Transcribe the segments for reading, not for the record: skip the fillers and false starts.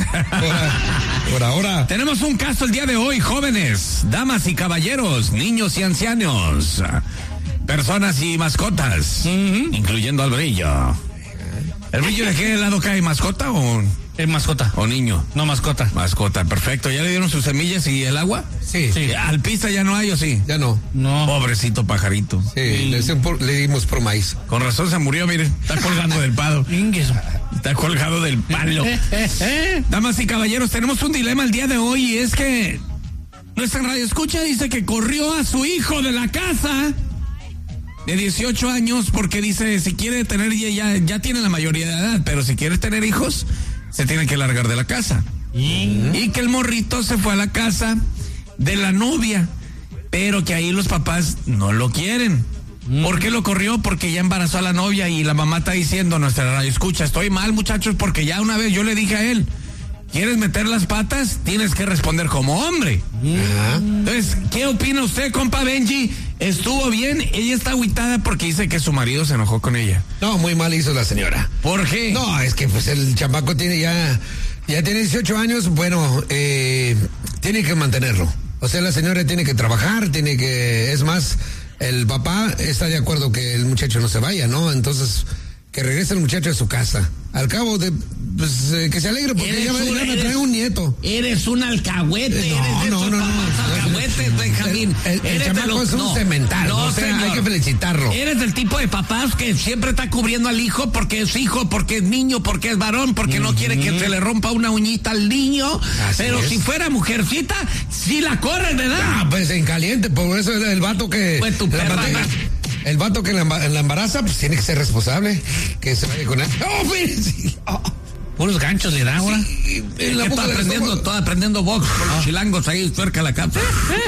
Por ahora. Tenemos un caso el día de hoy, jóvenes, damas y caballeros, niños y ancianos, personas y mascotas, incluyendo al Brillo. ¿El Brillo de qué lado cae? ¿Mascota o...? Es mascota. ¿O niño? No, mascota. Mascota, perfecto. ¿Ya le dieron sus semillas y el agua? Sí. ¿Alpista ya no hay o sí? Ya no. No. Pobrecito pajarito. Sí, le dimos por maíz. Con razón se murió, miren. Está colgando del palo. Está colgado del palo. Damas y caballeros, tenemos un dilema el día de hoy y es que nuestra radio escucha dice que corrió a su hijo de la casa de 18 años porque dice si quiere tener, ya tiene la mayoría de edad, pero si quiere tener hijos, se tiene que largar de la casa. Y que el morrito se fue a la casa de la novia, pero que ahí los papás no lo quieren. ¿Por qué lo corrió? Porque ya embarazó a la novia y la mamá está diciendo, nuestra radio escucha, estoy mal, muchachos, porque ya una vez yo le dije a él, ¿quieres meter las patas? Tienes que responder como hombre. Entonces, ¿qué opina usted, compa Benji? ¿Estuvo bien? Ella está agüitada porque dice que su marido se enojó con ella. No, muy mal hizo la señora. ¿Por qué? No, es que pues el chamaco tiene ya tiene 18 años, bueno, tiene que mantenerlo. O sea, la señora tiene que trabajar, es más, el papá está de acuerdo que el muchacho no se vaya, ¿no? Entonces, que regrese el muchacho a su casa. Al cabo de, pues, que se alegre porque ya me trae un nieto. Eres un alcahuete. No. Alcahuete, Benjamín. El chamaco es un cemental. No, o sea, señor. hay que felicitarlo. Eres del tipo de papás que siempre está cubriendo al hijo porque es hijo, porque es niño, porque es varón, porque no quiere que se le rompa una uñita al niño. Así pero es. Si fuera mujercita, sí la corren, ¿verdad? Ah, pues en caliente, por eso el vato que... Pues tu perra. El vato que la embaraza, pues tiene que ser responsable. Que se vaya con él. ¡Oh, sí! Puros ganchos le da ahora. Sí, Estoy aprendiendo box con los chilangos ahí cerca de la casa.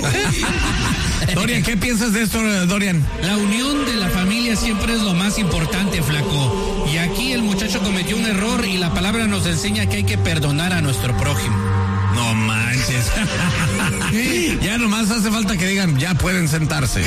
Dorian, ¿qué piensas de esto, Dorian? La unión de la familia siempre es lo más importante, flaco. Y aquí el muchacho cometió un error y la palabra nos enseña que hay que perdonar a nuestro prójimo. No manches. Ya nomás hace falta que digan, ya pueden sentarse.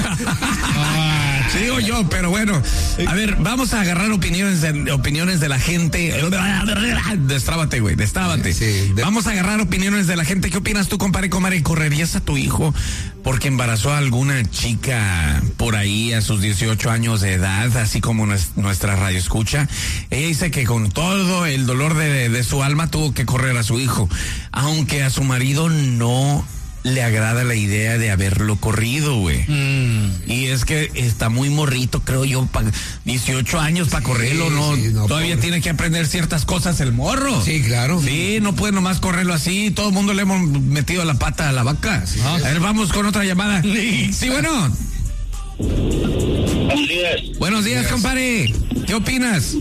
Digo yo, pero bueno. A ver, vamos a agarrar opiniones de la gente. Destrábate, güey, destrábate. Sí. Vamos a agarrar opiniones de la gente. ¿Qué opinas tú, compadre Comare? ¿Correrías a tu hijo porque embarazó a alguna chica por ahí a sus 18 años de edad, así como nuestra radio escucha? Ella dice que con todo el dolor de su alma tuvo que correr a su hijo, aunque a su marido no le agrada la idea de haberlo corrido, güey. Y es que está muy morrito, creo yo, 18 años para correrlo, ¿no? Sí, no, todavía pobre. tiene que aprender ciertas cosas el morro. Sí, claro. Sí, no puede nomás correrlo así, todo el mundo le hemos metido la pata a la vaca. A ver, vamos con otra llamada. Sí, bueno. Buenos días. Buenos días, compadre. ¿Qué opinas?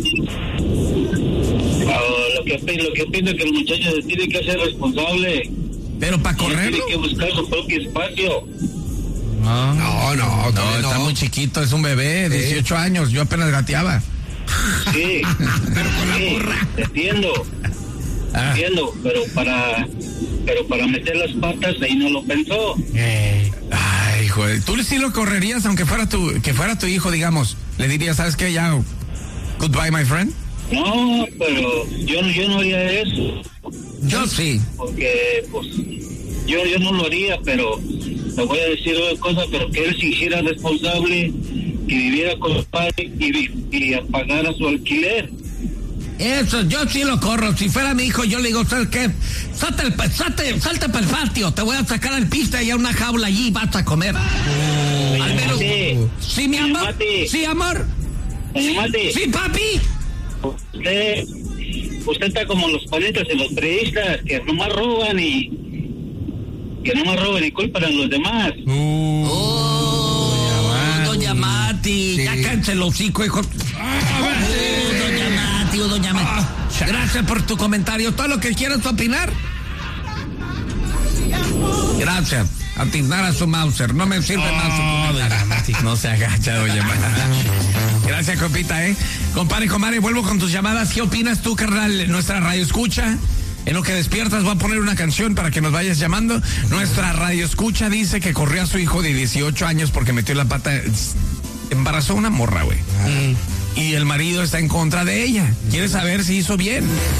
Lo que opino es que el muchacho se tiene que hacer responsable. Pero para correrlo. Tiene que buscar su propio espacio. No, Está muy chiquito, es un bebé, 18 años, yo apenas gateaba. Sí, Pero con la sí, burra. entiendo, pero para meter las patas ahí no lo pensó. Ay, joder, tú sí lo correrías aunque fuera tu hijo, digamos. Le dirías, ¿sabes qué? Ya, goodbye, my friend. No, pero yo no haría eso. Yo sí. Porque, pues, yo no lo haría, pero te voy a decir una cosa, pero que él se hiciera responsable, que viviera con su padre y pagara su alquiler. Eso, yo sí lo corro. Si fuera mi hijo, yo le digo, ¿sabes qué? Salte para el patio. Te voy a sacar al pista y a una jaula allí vas a comer. Al menos. Sí, mi amor. Mati. Sí, amor. Mati, Sí, papi. usted está como los paletas y los periodistas que nomás roban y culpan a los demás. Doña Mati, Sí. ya cánse el hocico, hijo. Doña Mati. Gracias por tu comentario. Todo lo que quieras opinar. Gracias. Atignar a su Mauser. No me sirve más su comentario. No se agacha, doña Mati. Gracias, compita, Compadre, comadre, vuelvo con tus llamadas. ¿Qué opinas tú, carnal? Nuestra radio escucha. En lo que despiertas voy a poner una canción para que nos vayas llamando. Nuestra radio escucha dice que corrió a su hijo de 18 años porque metió la pata. Embarazó a una morra, güey. Y el marido está en contra de ella. Quiere saber si hizo bien.